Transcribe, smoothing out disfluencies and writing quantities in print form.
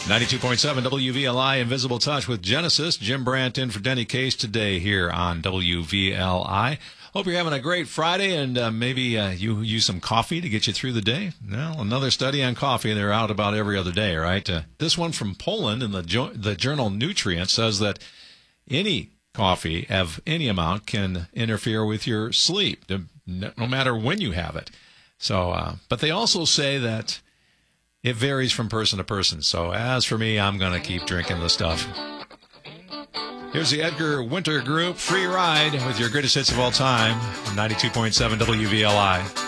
92.7 WVLI Invisible Touch with Genesis. Jim Brandt in for Denny Case today here on WVLI. Hope you're having a great Friday, and maybe you use some coffee to get you through the day. Well, another study on coffee. They're out about every other day, right? This one from Poland in the journal Nutrient says that any coffee of any amount can interfere with your sleep, no matter when you have it. So, but they also say that it varies from person to person. So as for me, I'm going to keep drinking the stuff. Here's the Edgar Winter Group, Free Ride, with your greatest hits of all time, 92.7 WVLI.